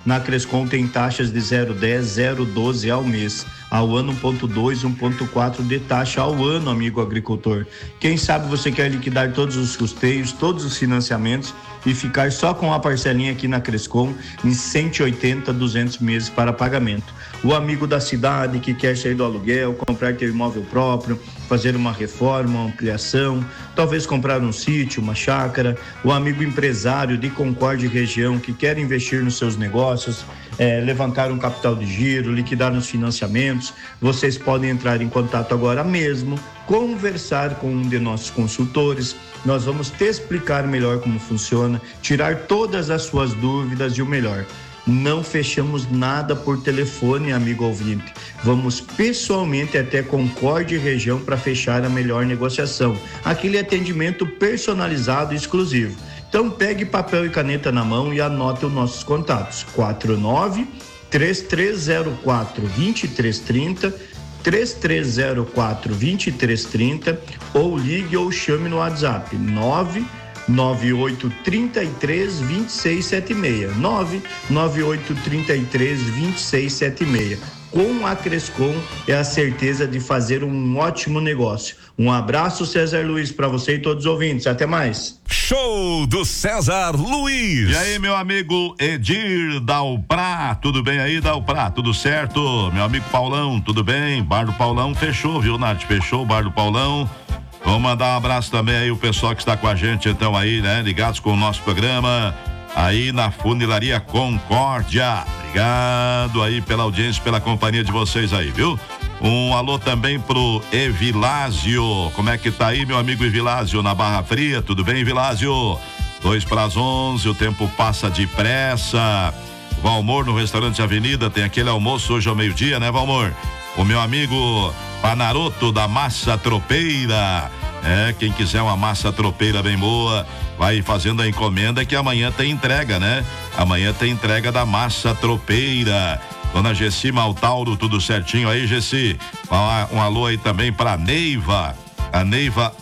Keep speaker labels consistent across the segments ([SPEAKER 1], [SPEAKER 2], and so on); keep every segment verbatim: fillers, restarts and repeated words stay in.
[SPEAKER 1] Na Crescom tem taxas de zero vírgula dez, zero vírgula doze ao mês. Ao ano um ponto dois, um ponto quatro de taxa ao ano, amigo agricultor. Quem sabe você quer liquidar todos os custeios, todos os financiamentos e ficar só com a parcelinha aqui na Crescom em cento e oitenta, duzentos meses para pagamento. O amigo da cidade que quer sair do aluguel, comprar teu imóvel próprio, fazer uma reforma, uma ampliação, talvez comprar um sítio, uma chácara. O amigo empresário de Concórdia e região que quer investir nos seus negócios, é, levantar um capital de giro, liquidar nos financiamentos. Vocês podem entrar em contato agora mesmo, conversar com um de nossos consultores. Nós vamos te explicar melhor como funciona, tirar todas as suas dúvidas e o melhor, não fechamos nada por telefone, amigo ouvinte. Vamos pessoalmente até Concórdia e região para fechar a melhor negociação. Aquele atendimento personalizado e exclusivo. Então pegue papel e caneta na mão e anote os nossos contatos. quatro nove, três três zero quatro, dois três três zero, três três zero quatro, dois três três zero ou ligue ou chame no WhatsApp nove nove oito três três, dois seis sete seis, nove nove oito três três, dois seis sete seis. Com a Crescom é a certeza de fazer um ótimo negócio. Um abraço, César Luiz, para você e todos os ouvintes. Até mais.
[SPEAKER 2] Show do César Luiz.
[SPEAKER 3] E aí, meu amigo Edir Dalprá, tudo bem aí, Dalprá? Tudo certo? Meu amigo Paulão, tudo bem? Bar do Paulão fechou, viu, Nath? Fechou o Bar do Paulão. Vamos mandar um abraço também aí o pessoal que está com a gente então aí, né? Ligados com o nosso programa aí na Funilaria Concórdia. Obrigado aí pela audiência, pela companhia de vocês aí, viu? Um alô também pro Evilásio. Como é que tá aí, meu amigo Evilásio, na Barra Fria? Tudo bem, Evilásio? Dois para as onze, o tempo passa depressa. Valmor no restaurante Avenida, tem aquele almoço hoje ao meio-dia, né, Valmor? O meu amigo Panaroto da Massa Tropeira. É, quem quiser uma massa tropeira bem boa, vai fazendo a encomenda que amanhã tem entrega, né? Amanhã tem entrega da Massa Tropeira. Dona Gessi Maltauro, tudo certinho aí, Gessi? Um alô aí também pra Neiva, a Neiva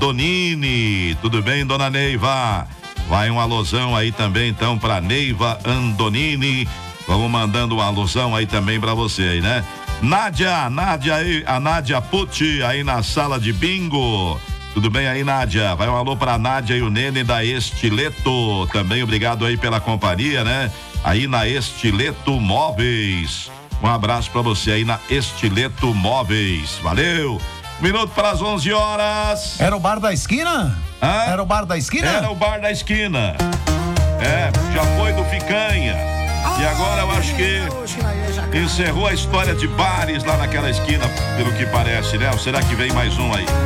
[SPEAKER 3] Andonini. Tudo bem, dona Neiva? Vai um alôzão aí também, então, pra Neiva Andonini. Vamos mandando um alôzão aí também pra você aí, né? Nádia, Nádia aí, a Nádia Pucci aí na sala de bingo. Tudo bem aí, Nádia? Vai um alô pra Nádia e o Nene da Estileto. Também obrigado aí pela companhia, né? Aí na Estileto Móveis. Um abraço pra você aí na Estileto Móveis. Valeu! Minuto para as onze horas.
[SPEAKER 4] Era o bar da esquina?
[SPEAKER 3] Hã?
[SPEAKER 4] Era o bar da esquina?
[SPEAKER 3] Era o bar da esquina. É, já foi do Ficanha. E agora eu acho que encerrou a história de bares lá naquela esquina, pelo que parece, né? Ou será que vem mais um aí?